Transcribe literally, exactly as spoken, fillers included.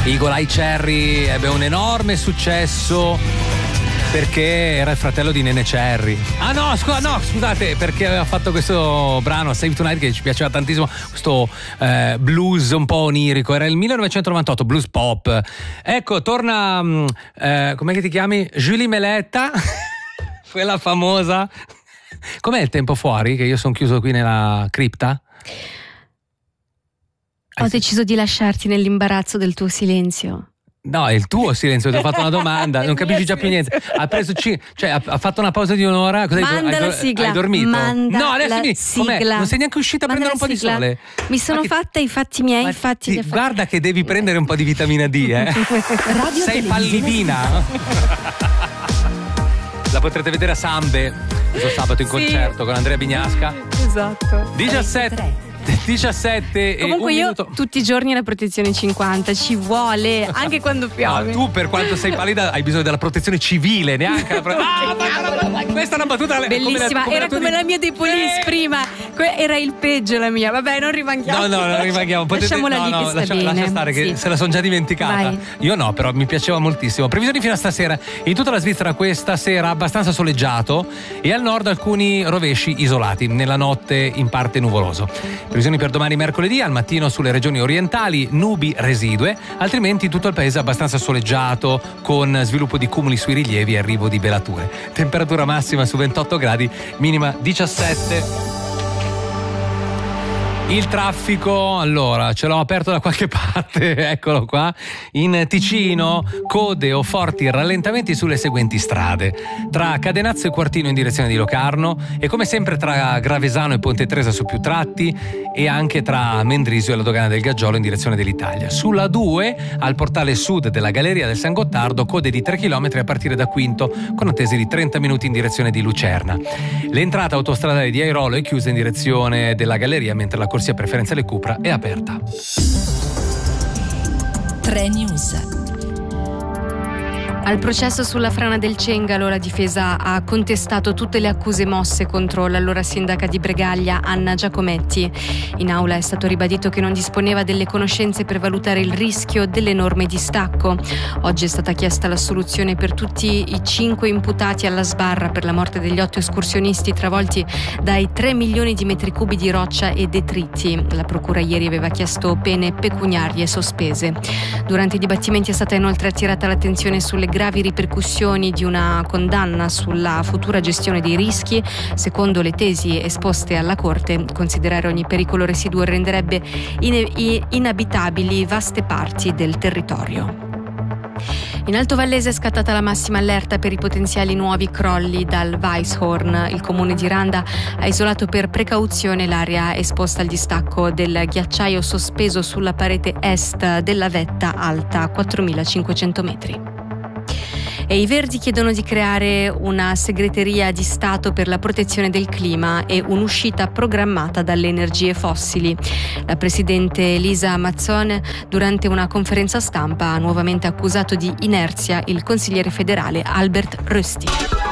Eagle Eye Cherry ebbe un enorme successo perché era il fratello di Nene Cherry. Ah no, scusa, no, scusate, perché aveva fatto questo brano Save Tonight che ci piaceva tantissimo, questo eh, blues un po' onirico, era il millenovecentonovantotto, blues pop. Ecco, torna eh, com'è che ti chiami? Julie Meletta, quella famosa. Com'è il tempo fuori? Che io sono chiuso qui nella cripta? Ho deciso di lasciarti nell'imbarazzo del tuo silenzio. No, è il tuo silenzio, ti ho fatto una domanda, non capisci già più niente. Ha preso c- cioè ha, ha fatto una pausa di un'ora. Cosa Manda hai, la hai, sigla. Hai dormito? Manda no, adesso la mi, sigla. Non sei neanche uscita a Manda prendere un po' sigla. di sole. Mi sono che, fatta i fatti miei, ma infatti. Ti, guarda che devi prendere un po' di vitamina D, eh. Sei pallidina. La potrete vedere a Sambe questo sabato in Sì. concerto con Andrea Bignasca. Esatto. diciassette diciassette Comunque e un io minuto. tutti i giorni la protezione cinquanta ci vuole, anche quando piove. No, tu per quanto sei pallida hai bisogno della protezione civile, neanche la pro- ah, ma, ma, questa è una battuta bellissima, come la, come era la tua come di- la mia dei Police Eh! prima. Que- era il peggio la mia. Vabbè, non rimanghiamo. No, no, non rimanghiamo. Potete, Lasciamola no, lì no, che sta lascia, bene. lascia stare che Sì. se la sono già dimenticata. Vai. Io no, però mi piaceva moltissimo. Previsioni fino a stasera. In tutta la Svizzera questa sera abbastanza soleggiato e al nord alcuni rovesci isolati. Nella notte in parte nuvoloso. Previsioni per domani mercoledì, al mattino sulle regioni orientali nubi residue, altrimenti tutto il paese abbastanza soleggiato con sviluppo di cumuli sui rilievi e arrivo di velature. Temperatura massima su ventotto gradi, minima diciassette. Il traffico, allora, ce l'ho aperto da qualche parte, eccolo qua. In Ticino, code o forti rallentamenti sulle seguenti strade. Tra Cadenazzo e Quartino in direzione di Locarno e come sempre tra Gravesano e Ponte Tresa su più tratti e anche tra Mendrisio e la Dogana del Gaggiolo in direzione dell'Italia. Sulla due, al portale sud della Galleria del San Gottardo, code di tre chilometri a partire da Quinto con attese di trenta minuti in direzione di Lucerna. L'entrata autostradale di Airolo è chiusa in direzione della Galleria mentre la corsia preferenziale Cupra è aperta. tre News. Al processo sulla frana del Cengalo la difesa ha contestato tutte le accuse mosse contro l'allora sindaca di Bregaglia Anna Giacometti. In aula è stato ribadito che non disponeva delle conoscenze per valutare il rischio dell'enorme distacco. Oggi è stata chiesta l'assoluzione per tutti i cinque imputati alla sbarra per la morte degli otto escursionisti travolti dai tre milioni di metri cubi di roccia e detriti. La procura ieri aveva chiesto pene pecuniarie sospese. Durante i dibattimenti è stata inoltre attirata l'attenzione sulle gravi ripercussioni di una condanna sulla futura gestione dei rischi. Secondo le tesi esposte alla Corte, considerare ogni pericolo residuo renderebbe in- inabitabili vaste parti del territorio. In Alto Vallese è scattata la massima allerta per i potenziali nuovi crolli dal Weisshorn. Il comune di Randa ha isolato per precauzione l'area esposta al distacco del ghiacciaio sospeso sulla parete est della vetta alta quattromilacinquecento metri. E i Verdi chiedono di creare una segreteria di Stato per la protezione del clima e un'uscita programmata dalle energie fossili. La presidente Elisa Mazzone, durante una conferenza stampa, ha nuovamente accusato di inerzia il consigliere federale Albert Rösti.